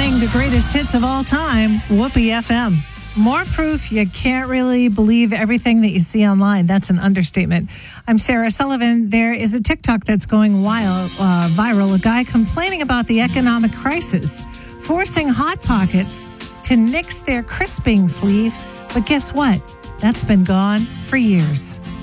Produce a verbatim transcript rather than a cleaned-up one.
playing the greatest hits of all time, Whoopee F M. More proof you can't really believe everything that you see online. That's an understatement. I'm Sarah Sullivan. There is a TikTok that's going wild, uh, viral. A guy complaining about the economic crisis, forcing Hot Pockets to nix their crisping sleeve. But guess what? That's been gone for years.